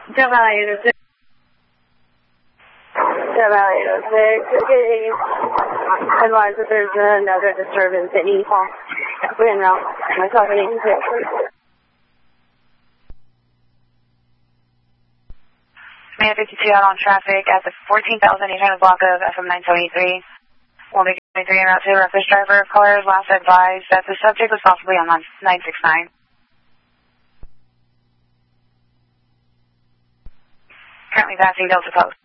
Del Valle 806. Del Valle 806. Advise that there's another disturbance at East Hall. We're in route. Myself and East Hall. May 52 out on traffic at the 14,800 block of FM 973. We'll make 23 en route to the Roughest driver. Callers last advised that the subject was possibly on 969. Currently passing Delta Post.